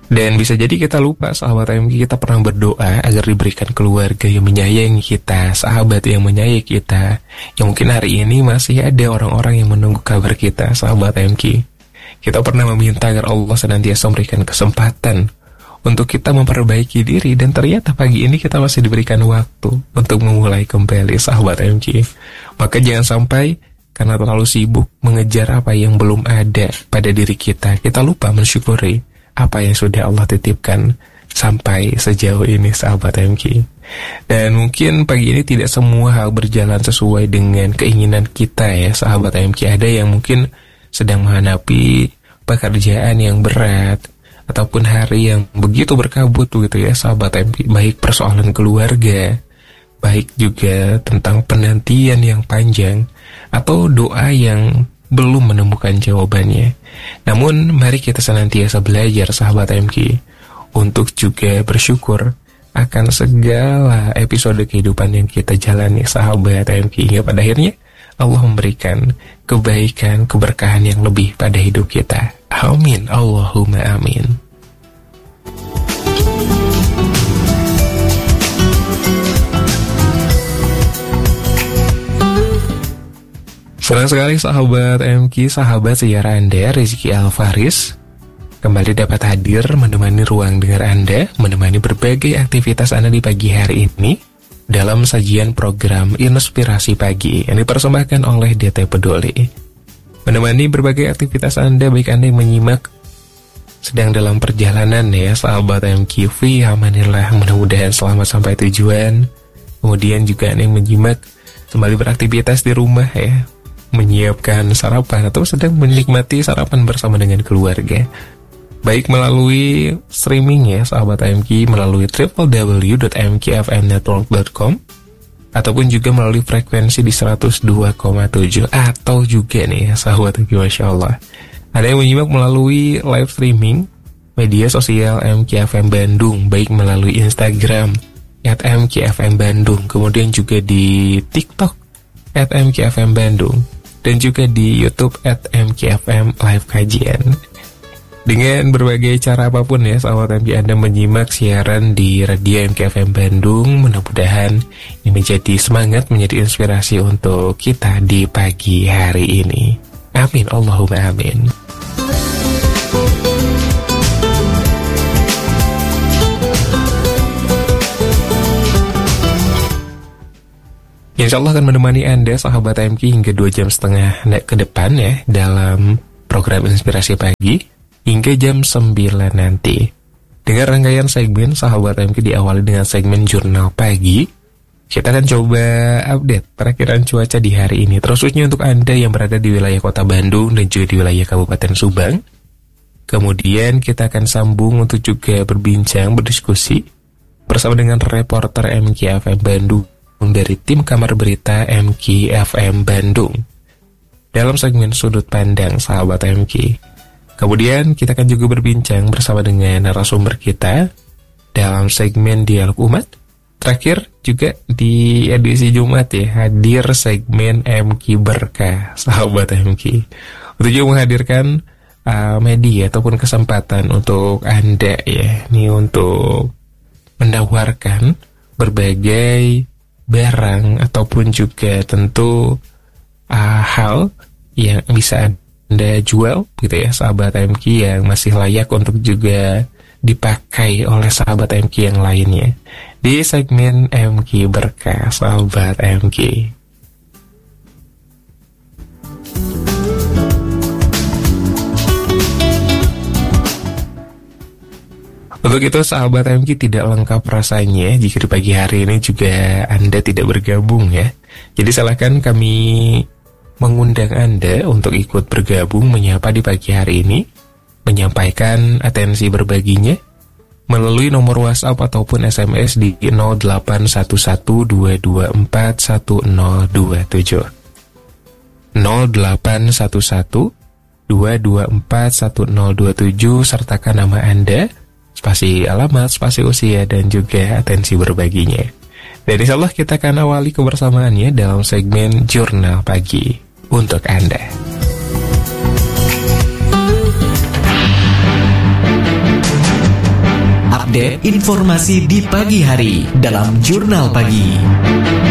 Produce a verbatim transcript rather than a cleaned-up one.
Dan bisa jadi kita lupa, sahabat A M K, kita pernah berdoa agar diberikan keluarga yang menyayangi kita, sahabat yang menyayangi kita. Yang mungkin hari ini masih ada orang-orang yang menunggu kabar kita, sahabat A M K. Kita pernah meminta agar Allah senantiasa memberikan kesempatan untuk kita memperbaiki diri, dan ternyata pagi ini kita masih diberikan waktu untuk memulai kembali, sahabat A M K. Maka jangan sampai karena terlalu sibuk mengejar apa yang belum ada pada diri kita, kita lupa mensyukuri apa yang sudah Allah titipkan sampai sejauh ini, sahabat A M K. Dan mungkin pagi ini tidak semua hal berjalan sesuai dengan keinginan kita ya, sahabat A M K. Ada yang mungkin sedang menghadapi pekerjaan yang berat, ataupun hari yang begitu berkabut begitu ya, sahabat A M K. Baik persoalan keluarga, baik juga tentang penantian yang panjang, atau doa yang belum menemukan jawabannya. Namun mari kita senantiasa belajar, sahabat A M K, untuk juga bersyukur akan segala episode kehidupan yang kita jalani, sahabat A M K, hingga pada akhirnya Allah memberikan kebaikan, keberkahan yang lebih pada hidup kita. Amin, Allahumma amin. Senang sekali, sahabat A M K, sahabat sejarah Anda, Rizky Alfaris kembali dapat hadir menemani ruang dengar Anda, menemani berbagai aktivitas Anda di pagi hari ini dalam sajian program Inspirasi Pagi yang dipersembahkan oleh D T Peduli. Menemani berbagai aktivitas Anda, baik Anda yang menyimak sedang dalam perjalanan ya, sahabat A M K, fi amanillah, mudah-mudahan selamat sampai tujuan. Kemudian juga Anda yang menyimak kembali beraktivitas di rumah ya, menyiapkan sarapan atau sedang menikmati sarapan bersama dengan keluarga, baik melalui streaming ya, sahabat A M K, melalui w w w dot m k f m network dot com, ataupun juga melalui frekuensi di seratus dua koma tujuh, atau juga nih sahabat A M K, Masya Allah, ada yang menyimak melalui live streaming media sosial M K F M Bandung, baik melalui Instagram at M K F M Bandung, kemudian juga di TikTok at M K F M Bandung, dan juga di YouTube at M K F M Live Kajian. Dengan berbagai cara apapun ya, sahabat A M K, Anda menyimak siaran di radio M K F M Bandung. Mudah-mudahan ini menjadi semangat, menjadi inspirasi untuk kita di pagi hari ini. Amin, Allahumma amin. Insya Allah akan menemani Anda, sahabat A M K, hingga dua jam setengah ke depan ya, dalam program Inspirasi Pagi hingga jam sembilan nanti. Dengan rangkaian segmen, sahabat A M K, diawali dengan segmen Jurnal Pagi. Kita akan coba update perakiraan cuaca di hari ini, terkhususnya untuk Anda yang berada di wilayah Kota Bandung dan juga di wilayah Kabupaten Subang. Kemudian kita akan sambung untuk juga berbincang, berdiskusi bersama dengan reporter M K F M Bandung dari tim Kamar Berita M K F M Bandung dalam segmen Sudut Pandang, sahabat M K. Kemudian kita akan juga berbincang bersama dengan narasumber kita dalam segmen Dialog Umat. Terakhir juga di edisi Jumat ya, hadir segmen M K Berkah, sahabat M K, untuk juga menghadirkan uh, media ataupun kesempatan untuk Anda ya, ini untuk menawarkan berbagai barang ataupun juga tentu uh, hal yang bisa Anda jual gitu ya, sahabat M K, yang masih layak untuk juga dipakai oleh sahabat M K yang lainnya di segmen M K Berkah, sahabat M K. Untuk itu, sahabat M K, tidak lengkap rasanya jika di pagi hari ini juga Anda tidak bergabung ya. Jadi silakan kami mengundang Anda untuk ikut bergabung menyapa di pagi hari ini, menyampaikan atensi berbaginya melalui nomor WhatsApp ataupun S M S di nol delapan satu satu dua dua empat satu nol dua tujuh nol delapan satu satu dua dua empat satu nol dua tujuh, sertakan nama Anda, spasi alamat, spasi usia, dan juga atensi berbaginya. Dan insya Allah kita akan awali kebersamaannya dalam segmen Jurnal Pagi untuk Anda. update informasi di pagi hari dalam Jurnal Pagi.